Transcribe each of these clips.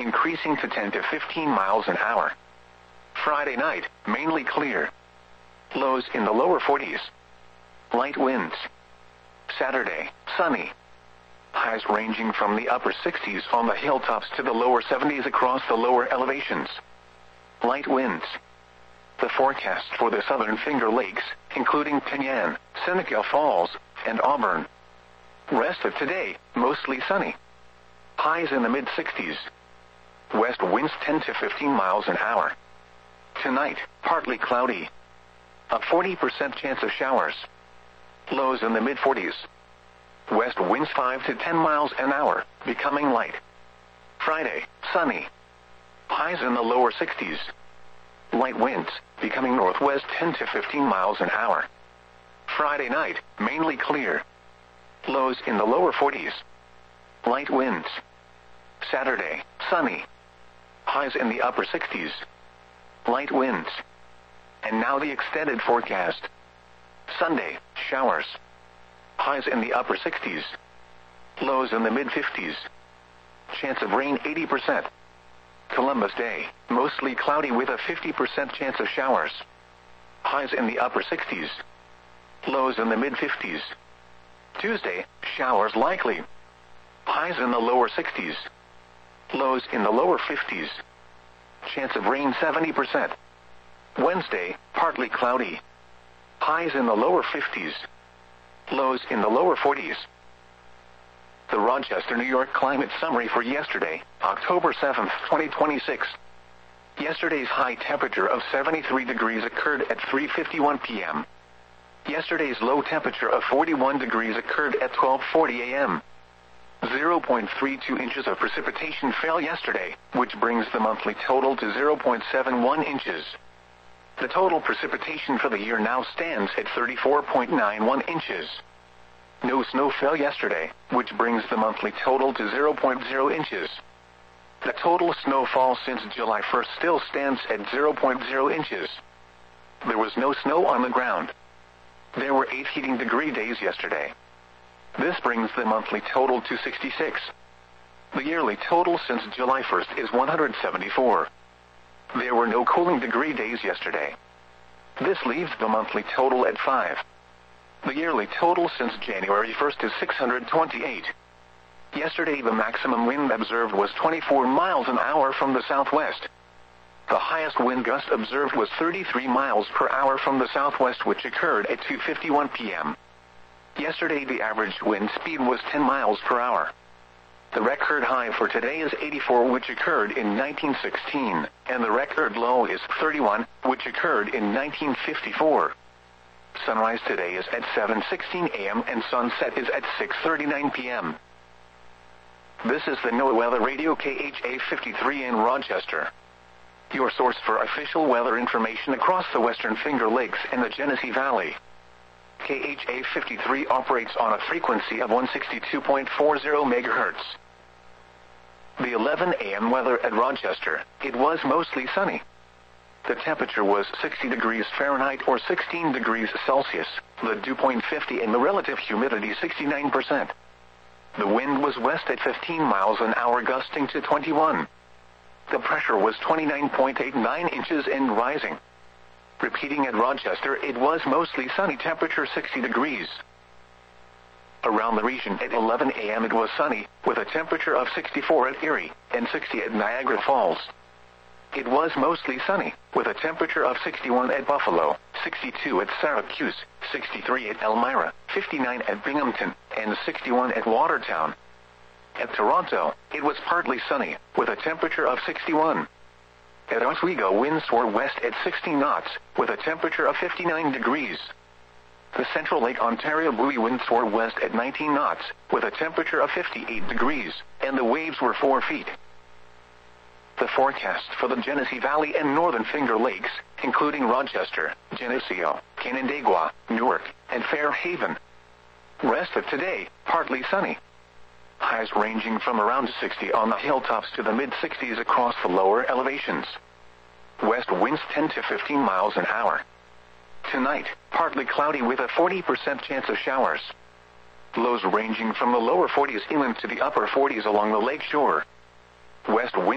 increasing to 10 to 15 miles an hour. Friday night, mainly clear. Lows in the lower 40s. Light winds. Saturday, sunny. Highs ranging from the upper 60s on the hilltops to the lower 70s across the lower elevations. Light winds. The forecast for the southern Finger Lakes, including Penyan, Seneca Falls, and Auburn. Rest of today, mostly sunny. Highs in the mid-60s. West winds 10 to 15 miles an hour. Tonight, partly cloudy. A 40% chance of showers. Lows in the mid-40s. West winds 5 to 10 miles an hour, becoming light. Friday, sunny. Highs in the lower 60s. Light winds, becoming northwest 10 to 15 miles an hour. Friday night, mainly clear. Lows in the lower 40s. Light winds. Saturday, sunny. Highs in the upper 60s. Light winds. And now the extended forecast. Sunday, showers. Highs in the upper 60s. Lows in the mid-50s. Chance of rain 80%. Columbus Day, mostly cloudy with a 50% chance of showers. Highs in the upper 60s. Lows in the mid-50s. Tuesday, showers likely. Highs in the lower 60s. Lows in the lower 50s. Chance of rain 70%. Wednesday, partly cloudy. Highs in the lower 50s. Lows in the lower 40s. The Rochester, New York climate summary for yesterday, October 7, 2026. Yesterday's high temperature of 73 degrees occurred at 3:51 p.m. Yesterday's low temperature of 41 degrees occurred at 12:40 a.m. 0.32 inches of precipitation fell yesterday, which brings the monthly total to 0.71 inches. The total precipitation for the year now stands at 34.91 inches. No snow fell yesterday, which brings the monthly total to 0.0 inches. The total snowfall since July 1st still stands at 0.0 inches. There was no snow on the ground. There were 8 heating degree days yesterday. This brings the monthly total to 66. The yearly total since July 1st is 174. There were no cooling degree days yesterday. This leaves the monthly total at 5. The yearly total since January 1st is 628. Yesterday the maximum wind observed was 24 miles an hour from the southwest. The highest wind gust observed was 33 miles per hour from the southwest, which occurred at 2:51 p.m. Yesterday the average wind speed was 10 miles per hour. The record high for today is 84, which occurred in 1916, and the record low is 31, which occurred in 1954. Sunrise today is at 7:16 a.m. and sunset is at 6:39 p.m. This is the NOAA Weather Radio KHA 53 in Rochester. Your source for official weather information across the Western Finger Lakes and the Genesee Valley. KHA 53 operates on a frequency of 162.40 MHz. The 11 a.m. weather at Rochester, it was mostly sunny. The temperature was 60 degrees Fahrenheit or 16 degrees Celsius, the dew point 50 and the relative humidity 69%. The wind was west at 15 miles an hour gusting to 21. The pressure was 29.89 inches and rising. Repeating at Rochester, it was mostly sunny, temperature 60 degrees. Around the region at 11 a.m. it was sunny, with a temperature of 64 at Erie, and 60 at Niagara Falls. It was mostly sunny, with a temperature of 61 at Buffalo, 62 at Syracuse, 63 at Elmira, 59 at Binghamton, and 61 at Watertown. At Toronto, it was partly sunny, with a temperature of 61. At Oswego, winds were west at 60 knots, with a temperature of 59 degrees. The Central Lake Ontario buoy winds were west at 19 knots, with a temperature of 58 degrees, and the waves were 4 feet. The forecast for the Genesee Valley and Northern Finger Lakes, including Rochester, Geneseo, Canandaigua, Newark, and Fairhaven. Rest of today, partly sunny. Highs ranging from around 60 on the hilltops to the mid-60s across the lower elevations. West winds 10 to 15 miles an hour. Tonight, partly cloudy with a 40% chance of showers. Lows ranging from the lower 40s inland to the upper 40s along the lake shore. West winds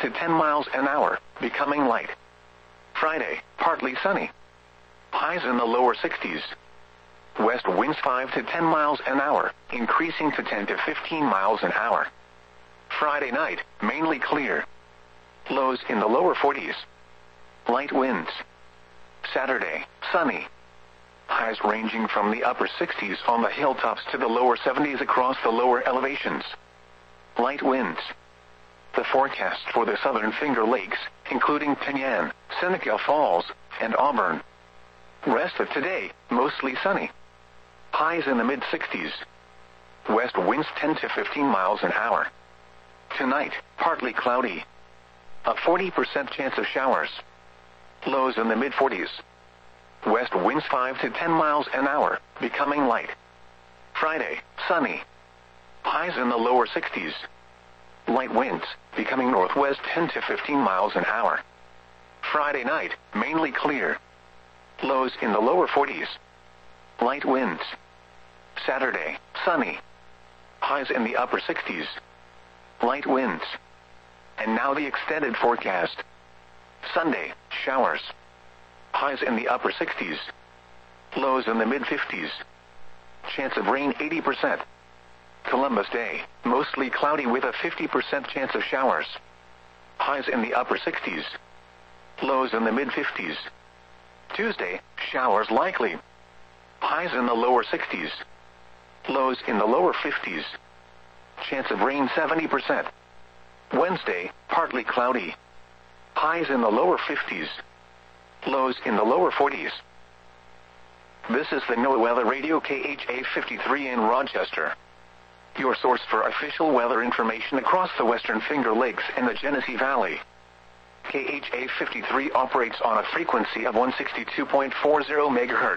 to 10 miles an hour, becoming light. Friday, partly sunny. Highs in the lower 60s. West winds 5 to 10 miles an hour, increasing to 10 to 15 miles an hour. Friday night, mainly clear. Lows in the lower 40s. Light winds. Saturday, sunny. Highs ranging from the upper 60s on the hilltops to the lower 70s across the lower elevations. Light winds. The forecast for the southern Finger Lakes, including Penyan, Seneca Falls, and Auburn. Rest of today, mostly sunny. Highs in the mid-60s. West winds 10 to 15 miles an hour. Tonight, partly cloudy. A 40% chance of showers. Lows in the mid-40s. West winds 5 to 10 miles an hour, becoming light. Friday, sunny. Highs in the lower 60s. Light winds, becoming northwest 10 to 15 miles an hour. Friday night, mainly clear. Lows in the lower 40s. Light winds. Saturday, sunny. Highs in the upper 60s. Light winds. And now the extended forecast. Sunday, showers. Highs in the upper 60s. Lows in the mid-50s. Chance of rain 80%. Columbus Day, mostly cloudy with a 50% chance of showers. Highs in the upper 60s. Lows in the mid-50s. Tuesday, showers likely. Highs in the lower 60s. Lows in the lower 50s. Chance of rain 70%. Wednesday, partly cloudy. Highs in the lower 50s. Lows in the lower 40s. This is the NOAA Weather Radio KHA 53 in Rochester. Your source for official weather information across the Western Finger Lakes and the Genesee Valley. KHA 53 operates on a frequency of 162.40 MHz.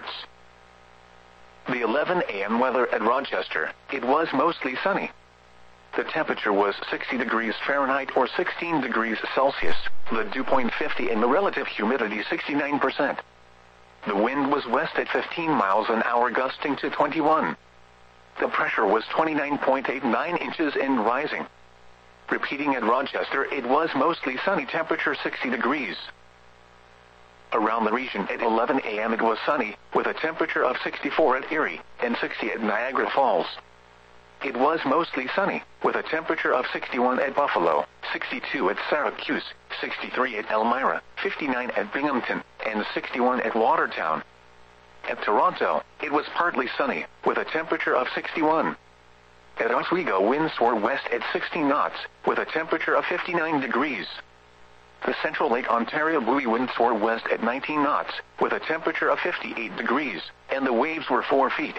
The 11 a.m. weather at Rochester, it was mostly sunny. The temperature was 60 degrees Fahrenheit or 16 degrees Celsius, the dew point 50 and the relative humidity 69%. The wind was west at 15 miles an hour gusting to 21. The pressure was 29.89 inches and rising. Repeating at Rochester, it was mostly sunny, temperature 60 degrees. Around the region at 11 a.m. it was sunny, with a temperature of 64 at Erie and 60 at Niagara Falls. It was mostly sunny, with a temperature of 61 at Buffalo, 62 at Syracuse, 63 at Elmira, 59 at Binghamton, and 61 at Watertown. At Toronto, it was partly sunny, with a temperature of 61. At Oswego, winds were west at 60 knots, with a temperature of 59 degrees. The Central Lake Ontario buoy winds were west at 19 knots, with a temperature of 58 degrees, and the waves were 4 feet.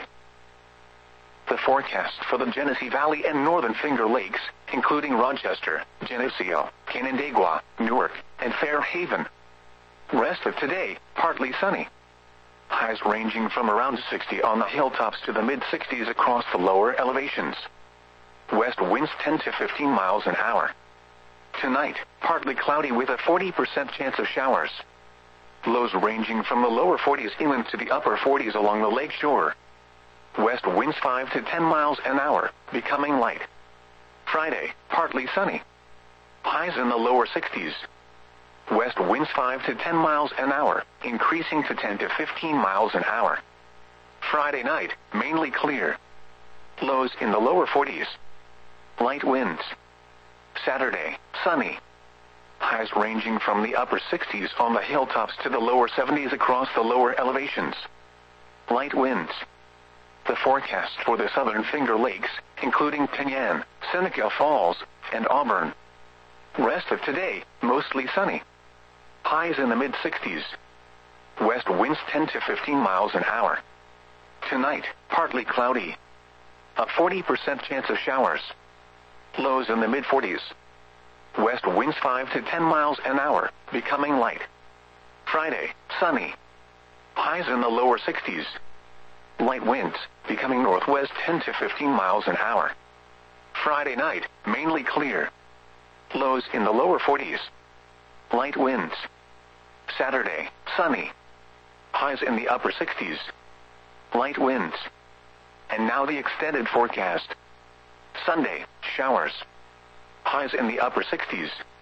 The forecast for the Genesee Valley and Northern Finger Lakes, including Rochester, Geneseo, Canandaigua, Newark, and Fairhaven. Rest of today, partly sunny. Highs ranging from around 60 on the hilltops to the mid-60s across the lower elevations. West winds 10 to 15 miles an hour. Tonight, partly cloudy with a 40% chance of showers. Lows ranging from the lower 40s inland to the upper 40s along the lake shore. West winds 5 to 10 miles an hour, becoming light. Friday, partly sunny. Highs in the lower 60s. West winds 5 to 10 miles an hour, increasing to 10 to 15 miles an hour. Friday night, mainly clear. Lows in the lower 40s. Light winds. Saturday, sunny. Highs ranging from the upper 60s on the hilltops to the lower 70s across the lower elevations. Light winds. The forecast for the southern Finger Lakes, including Penyan, Seneca Falls, and Auburn. Rest of today, mostly sunny. Highs in the mid-60s. West winds 10 to 15 miles an hour. Tonight, partly cloudy. A 40% chance of showers. Lows in the mid-40s. West winds 5 to 10 miles an hour, becoming light. Friday, sunny. Highs in the lower 60s. Light winds, becoming northwest 10 to 15 miles an hour. Friday night, mainly clear. Lows in the lower 40s. Light winds. Saturday, sunny. Highs in the upper 60s. Light winds. And now the extended forecast. Sunday, showers. Highs in the upper 60s.